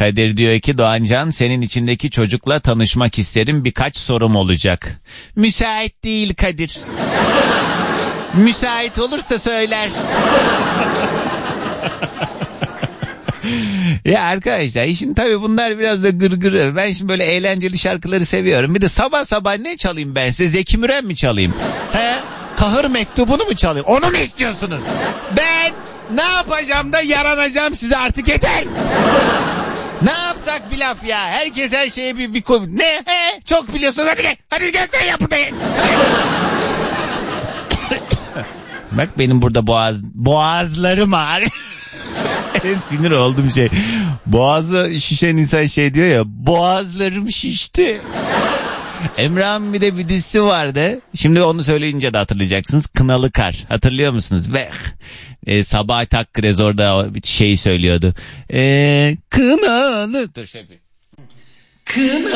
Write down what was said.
Kadir diyor ki Doğancan senin içindeki çocukla tanışmak isterim, birkaç sorum olacak. Müsait değil Kadir. Müsait olursa söyler. Ya arkadaşlar işin tabii bunlar biraz da gırgırı. Ben şimdi böyle eğlenceli şarkıları seviyorum. Bir de sabah sabah ne çalayım ben size? Zeki Müren mi çalayım? He? Kahır mektubunu mu çalayım? Onu mu istiyorsunuz? Ben ne yapacağım da yaranacağım size, artık yeter. Ne yapsak bir laf ya. Herkes her şeye bir konu. Ne? He? Çok biliyorsun. Hadi gel. Hadi gel sen yap burada. Bak benim burada boğazlarım ağrıyor. En sinir olduğum şey. Boğazı şişen insan şey diyor ya. Boğazlarım şişti. Emrah'ın bir de bir dizisi vardı. Şimdi onu söyleyince de hatırlayacaksınız. Kınalı Kar. Hatırlıyor musunuz? Sabahat Akgres orada bir şey söylüyordu. Kınalı. Dur şey yapayım. Kınalı.